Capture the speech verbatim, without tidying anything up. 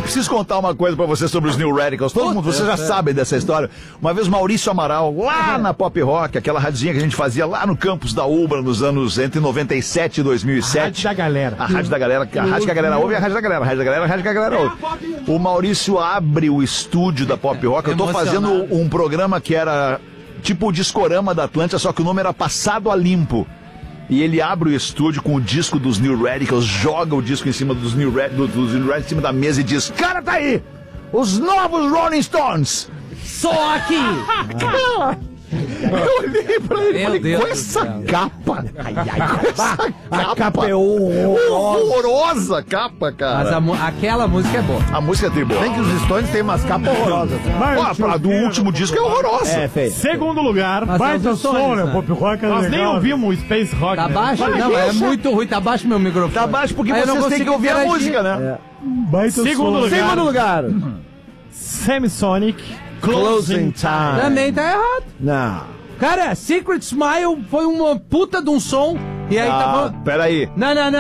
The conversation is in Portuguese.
preciso contar uma coisa pra você sobre os New Radicals. Todo mundo, vocês já sabem dessa história. Uma vez Maurício Amaral, lá na Pop Rock, aquela radinha que a gente fazia lá no campus da Ubra, nos anos entre noventa e sete e dois mil e sete. A Rádio da Galera. A Rádio da Galera, a Rádio que a Galera ouve é a Rádio da Galera. A Rádio da Galera, a Rádio que a Galera ouve. O Maurício abre o estúdio da Pop Rock. Eu tô fazendo um programa que era tipo o Discorama da Atlântida, só que o nome era Passado a Limpo. E ele abre o estúdio com o disco dos New Radicals, joga o disco em cima dos New Radicals, dos New Radicals em cima da mesa e diz: cara, tá aí! Os novos Rolling Stones! Só aqui! Cara, eu olhei pra ele e falei, Deus com essa capa! Ai, ai, com essa capa! A capa é horrorosa. Horrorosa capa, cara! Mas a mu- aquela música é boa. A música é tri boa. Bem que os Stones têm umas capas horrorosas. Ó, a do último disco é horrorosa. É, feio. Segundo lugar, Mas baita são os som, Stones, né? né? Pop Rock é Nós legal, nem ouvimos o Space Rock. Tá né? baixo? Vai, Não, é deixa. muito ruim. Tá baixo meu microfone. Tá baixo porque Aí eu não vocês têm que consigo ouvir a interagir. música, né? Baita Segundo Lugar. lugar, Segundo lugar. Semisonic, Closing Time. Também tá errado. Não. Cara, Secret Smile foi uma puta de um som. E aí Ah, tava. peraí. Não, não, não.